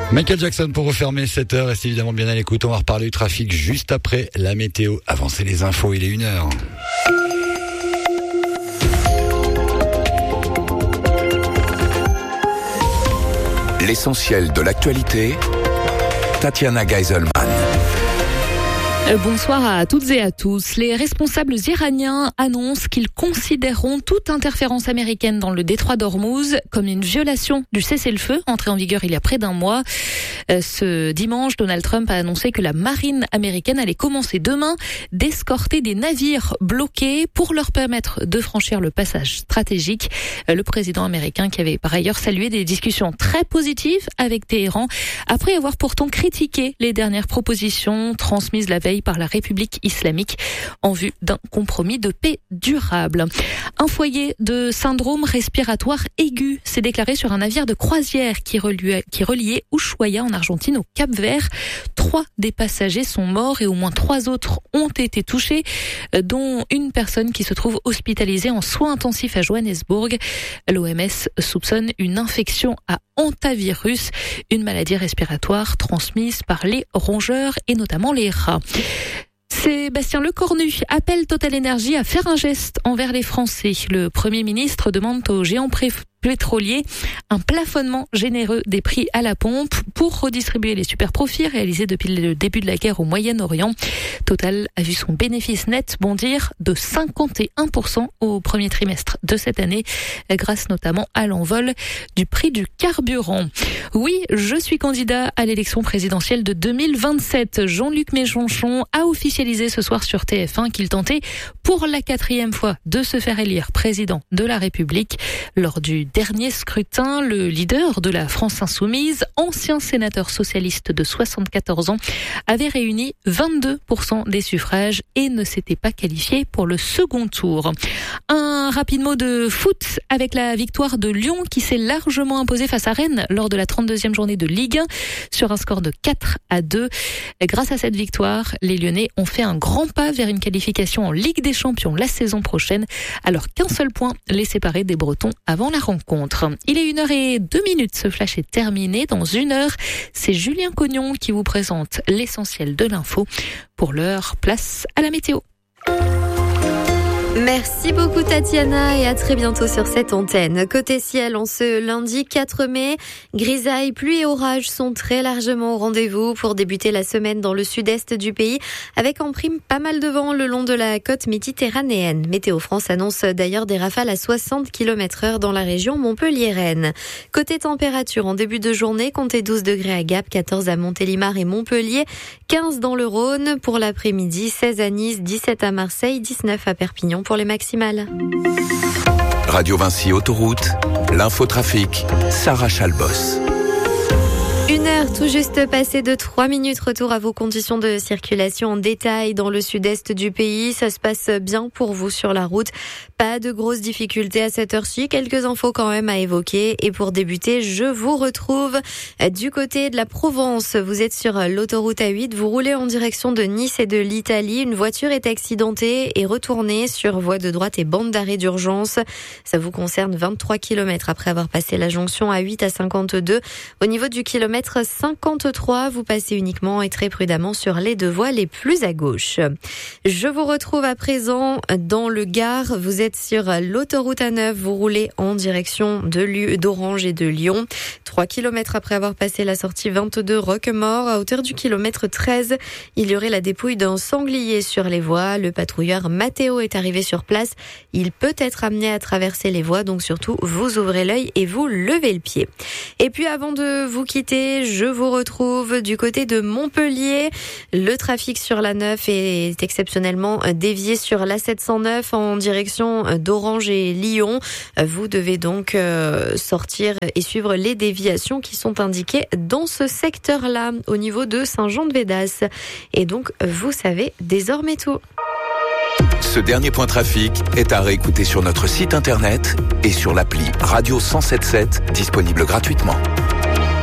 Michael Jackson pour refermer cette heure. Restez évidemment bien à l'écoute. On va reparler du trafic juste après la météo. Avancez les infos, il est 1h. L'essentiel de l'actualité, Tatiana Geiselman. Bonsoir à toutes et à tous. Les responsables iraniens annoncent qu'ils considéreront toute interférence américaine dans le détroit d'Ormuz comme une violation du cessez-le-feu entré en vigueur il y a près d'un mois. Ce dimanche, Donald Trump a annoncé que la marine américaine allait commencer demain d'escorter des navires bloqués pour leur permettre de franchir le passage stratégique. Le président américain, qui avait par ailleurs salué des discussions très positives avec Téhéran, après avoir pourtant critiqué les dernières propositions transmises la veille par la République islamique en vue d'un compromis de paix durable. Un foyer de syndrome respiratoire aigu s'est déclaré sur un navire de croisière qui reliait Ushuaia en Argentine au Cap-Vert. 3 des passagers sont morts et au moins 3 autres ont été touchés, dont une personne qui se trouve hospitalisée en soins intensifs à Johannesburg. L'OMS soupçonne une infection à hantavirus, une maladie respiratoire transmise par les rongeurs et notamment les rats. Sébastien Lecornu appelle Total Energy à faire un geste envers les Français. Le Premier ministre demande aux géants pétroliers un plafonnement généreux des prix à la pompe pour redistribuer les super profits réalisés depuis le début de la guerre au Moyen-Orient. Total a vu son bénéfice net bondir de 51% au premier trimestre de cette année, grâce notamment à l'envol du prix du carburant. Oui, je suis candidat à l'élection présidentielle de 2027. Jean-Luc Mélenchon a officialisé ce soir sur TF1 qu'il tentait pour la 4e fois de se faire élire président de la République. Lors du dernier scrutin, le leader de la France Insoumise, ancien sénateur socialiste de 74 ans, avait réuni 22% des suffrages et ne s'était pas qualifié pour le second tour. Un rapide mot de foot avec la victoire de Lyon qui s'est largement imposée face à Rennes lors de la 32e journée de Ligue 1 sur un score de 4-2. Grâce à cette victoire, les Lyonnais ont fait un grand pas vers une qualification en Ligue des Champions la saison prochaine, alors qu'un seul point les séparait des Bretons avant la rencontre. Il est 1h02, ce flash est terminé. Dans 1 heure, c'est Julien Cognon qui vous présente l'essentiel de l'info. Pour l'heure, place à la météo. Merci beaucoup Tatiana et à très bientôt sur cette antenne. Côté ciel, en ce lundi 4 mai, grisaille, pluie et orages sont très largement au rendez-vous pour débuter la semaine dans le sud-est du pays, avec en prime pas mal de vent le long de la côte méditerranéenne. Météo France annonce d'ailleurs des rafales à 60 km/h dans la région montpelliéraine. Côté température, en début de journée, comptez 12 degrés à Gap, 14 à Montélimar et Montpellier, 15 dans le Rhône. Pour l'après-midi, 16 à Nice, 17 à Marseille, 19 à Perpignan pour les maximales. Radio Vinci Autoroute, l'infotrafic, Sarah Chalbos. 1 heure tout juste passée de 3 minutes. Retour à vos conditions de circulation en détail dans le sud-est du pays. Ça se passe bien pour vous sur la route. Pas de grosses difficultés à cette heure-ci. Quelques infos quand même à évoquer. Et pour débuter, je vous retrouve du côté de la Provence. Vous êtes sur l'autoroute A8. Vous roulez en direction de Nice et de l'Italie. Une voiture est accidentée et retournée sur voie de droite et bande d'arrêt d'urgence. Ça vous concerne 23 km après avoir passé la jonction A8 à 52. Au niveau du kilomètre 53, vous passez uniquement et très prudemment sur les 2 voies les plus à gauche. Je vous retrouve à présent dans le Gard. Vous êtes sur l'autoroute A9. Vous roulez en direction d'Orange et de Lyon. 3 km après avoir passé la sortie 22 Roquemort, à hauteur du kilomètre 13, il y aurait la dépouille d'un sanglier sur les voies. Le patrouilleur Mathéo est arrivé sur place. Il peut être amené à traverser les voies, donc surtout vous ouvrez l'œil et vous levez le pied. Et puis avant de vous quitter, je vous retrouve du côté de Montpellier. Le trafic sur la 9 est exceptionnellement dévié sur la 709 en direction d'Orange et Lyon. Vous devez donc sortir et suivre les déviations qui sont indiquées dans ce secteur-là au niveau de Saint-Jean-de-Védas. Et donc, vous savez désormais tout. Ce dernier point trafic est à réécouter sur notre site internet et sur l'appli Radio 107.7 disponible gratuitement.